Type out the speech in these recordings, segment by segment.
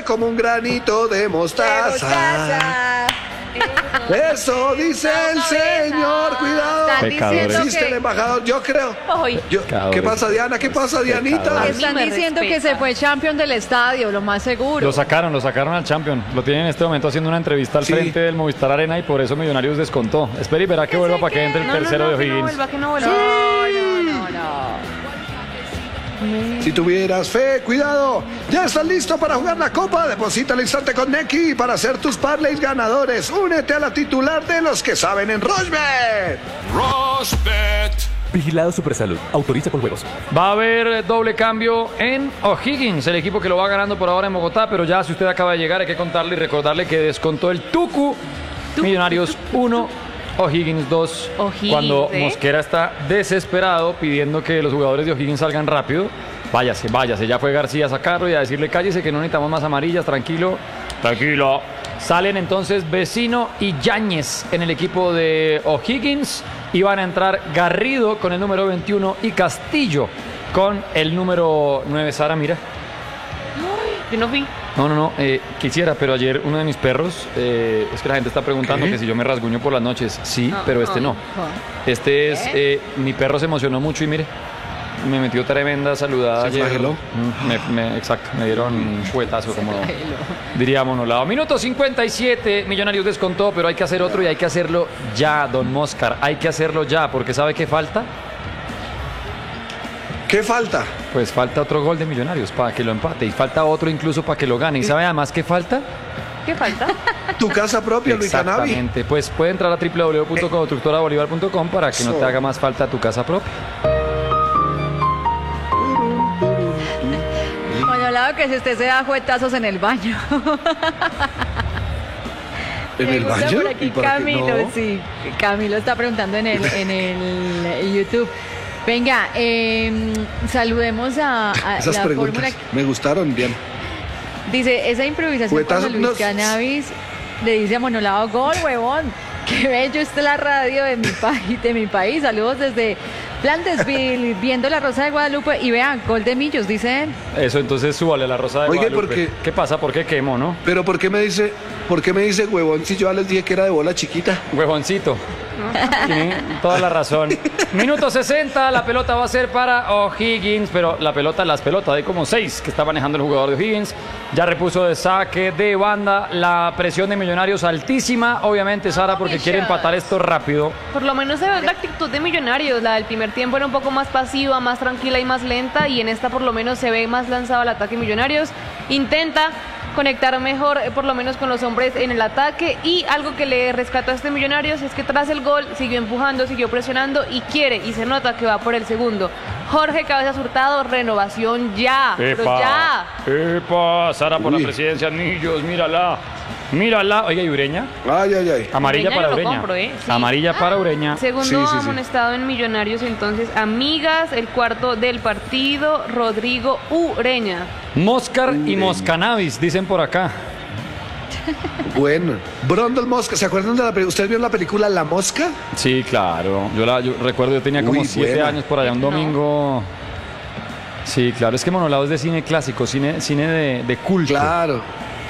como un granito de mostaza. Eso dice el Señor, cuidado. Están diciendo Existe el embajador, yo creo. ¿Qué pasa, Diana? ¿Qué pasa, Dianita? Están diciendo que se fue champion del estadio, lo más seguro. Lo sacaron al champion. Lo tienen en este momento haciendo una entrevista al frente del Movistar Arena y por eso Millonarios descontó. Espera y verá que vuelva para que entre el tercero de O'Higgins. Que no vuelva. No. Si tuvieras fe, cuidado. Ya estás listo para jugar la copa. Deposita al instante con Nequi para hacer tus parlays ganadores. Únete a la titular de los que saben en Rochebet. Rochebet. Vigilado Supersalud. Autoriza con juegos. Va a haber doble cambio en O'Higgins, el equipo que lo va ganando por ahora en Bogotá, pero ya si usted acaba de llegar hay que contarle y recordarle que descontó el Tucu. Millonarios 1. O'Higgins 2, cuando Mosquera está desesperado pidiendo que los jugadores de O'Higgins salgan rápido. Váyase, ya fue García a sacarlo y a decirle cállese que no necesitamos más amarillas, tranquilo. Salen entonces Vecino y Yáñez en el equipo de O'Higgins y van a entrar Garrido con el número 21 y Castillo con el número 9. Sara, mira. Yo no vi. No, quisiera, pero ayer uno de mis perros, es que la gente está preguntando que si yo me rasguño por las noches. Sí, pero este no. Este es, mi perro se emocionó mucho y mire, me metió tremenda saludada ¿Se ayer. flageló? Exacto, me dieron un fuetazo, como diría Monolao. Minuto 57, Millonarios descontó, pero hay que hacer otro y hay que hacerlo ya, don Moscar. Hay que hacerlo ya, porque ¿sabe qué falta? ¿Qué falta? Pues falta otro gol de Millonarios para que lo empate y falta otro incluso para que lo gane. ¿Y sabe además qué falta? ¿Qué falta? Tu casa propia, Luis Canavi. Exactamente. Pues puede entrar a www.constructorabolivar.com para que no te haga más falta tu casa propia. Bueno, lado que si usted se da juetazos en el baño. ¿En el baño? Por aquí Camilo, no? Sí. Camilo está preguntando en el YouTube. Venga, saludemos a esas la preguntas fórmula. Me gustaron bien. Dice, esa improvisación cuando Luis Canavis le dice a Monolao, gol, huevón. Qué bello está la radio de mi país. Saludos desde Flandesville, viendo la Rosa de Guadalupe. Y vean, gol de Millos, dice él. Eso, entonces súbale la Rosa de Guadalupe. Porque, ¿qué pasa? ¿Por qué quemo, no? Pero ¿por qué me dice huevón si yo ya les dije que era de bola chiquita? Huevoncito. Tiene toda la razón. Minuto 60, la pelota va a ser para O'Higgins, pero las pelotas, hay como 6 que está manejando el jugador de O'Higgins. Ya repuso de saque de banda, la presión de Millonarios altísima, obviamente, Sara, porque quiere empatar esto rápido. Por lo menos se ve la actitud de Millonarios, la del primer tiempo era un poco más pasiva, más tranquila y más lenta, y en esta por lo menos se ve más lanzado al ataque Millonarios. Intenta conectar mejor, por lo menos con los hombres en el ataque, y algo que le rescató a este Millonarios es que tras el gol siguió empujando, siguió presionando y quiere, y se nota que va por el segundo. Jorge Cabezas Hurtado, renovación ya, pero ya. ¡Epa! Sara por la presidencia, Millos, mírala. Oiga, ¿y Ureña? Ay. Amarilla para Ureña. Compro, ¿eh? Sí. Amarilla para Ureña. Segundo amonestado en Millonarios, entonces, Amigas, el cuarto del partido, Rodrigo Ureña. Moscar y Moscanavis, dicen por acá. Bueno, Brondel Mosca, ¿se acuerdan de la película? ¿Ustedes vieron la película La Mosca? Sí, claro. Yo recuerdo, yo tenía como 7 años por allá, un domingo. Sí, claro, es que Monolao es de cine clásico, cine de culto. Claro.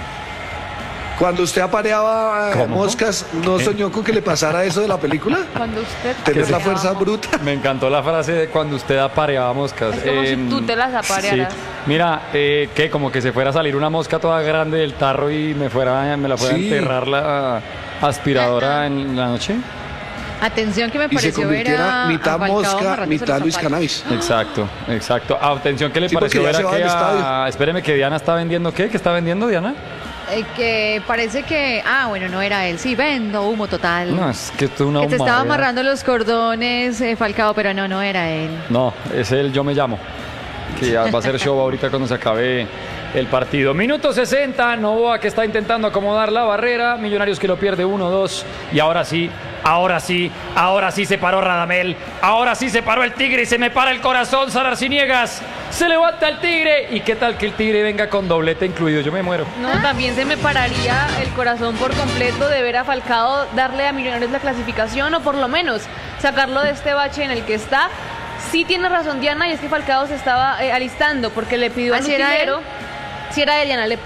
Cuando usted apareaba moscas, ¿no soñó con que le pasara eso de la película? Cuando usted... Tener la fuerza bruta. Me encantó la frase de cuando usted apareaba moscas. Es como si tú te las aparearas. Sí. Mira, que como que se fuera a salir una mosca toda grande del tarro y me la fuera a enterrar la aspiradora en la noche. Atención, que me Y se pareció ver convirtiera a mitad Falcao mosca, amarrándose mitad los Luis zapatos. Canavis. Exacto. Atención, ¿qué le pareció porque ya ver se va del estadio. Espéreme, que Diana está vendiendo, ¿qué? ¿Qué está vendiendo, Diana? Que parece que... bueno, no era él. Sí, vendo humo total. No, es que esto es una que te estaba humadera. amarrando los cordones, Falcao, pero no era él. No, es el Yo Me Llamo, que ya va a ser show ahorita cuando se acabe el partido. Minuto 60, Novoa que está intentando acomodar la barrera, Millonarios que lo pierde 1-2, y ahora sí se paró Radamel, ahora sí se paró el Tigre y se me para el corazón, Sara Arciniegas, se levanta el Tigre, y qué tal que el Tigre venga con doblete incluido, yo me muero. No, también se me pararía el corazón por completo de ver a Falcao darle a Millonarios la clasificación, o por lo menos sacarlo de este bache en el que está. Sí tiene razón Diana, y es que Falcao se estaba alistando porque le pidió al utilero. Si era él, Diana, le